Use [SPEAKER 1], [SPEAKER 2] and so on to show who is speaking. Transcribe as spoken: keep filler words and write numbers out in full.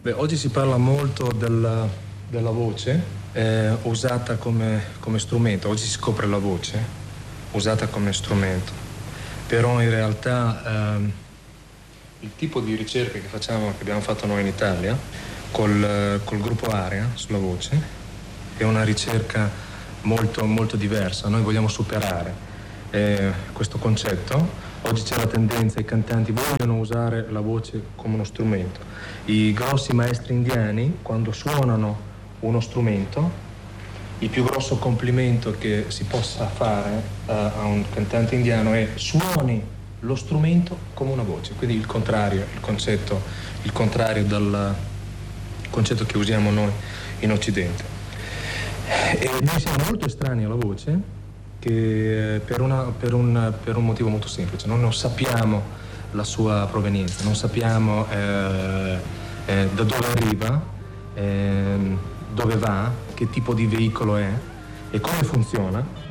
[SPEAKER 1] Beh, oggi si parla molto della, della voce eh, usata come, come strumento. Oggi si scopre la voce usata come strumento, però in realtà ehm, il tipo di ricerca che facciamo, che abbiamo fatto noi in Italia col, col gruppo Area sulla voce è una ricerca molto, molto diversa. Noi vogliamo superare eh, questo concetto. Oggi c'è la tendenza, i cantanti vogliono usare la voce come uno strumento. I grossi maestri indiani, quando suonano uno strumento, il più grosso complimento che si possa fare uh, a un cantante indiano è: suoni lo strumento come una voce. Quindi il contrario, il concetto, il contrario dal concetto che usiamo noi in Occidente. E noi siamo molto estranei alla voce, che per, una, per, un, per un motivo molto semplice: noi non sappiamo la sua provenienza, non sappiamo eh, eh, da dove arriva, eh, dove va, che tipo di veicolo è e come funziona.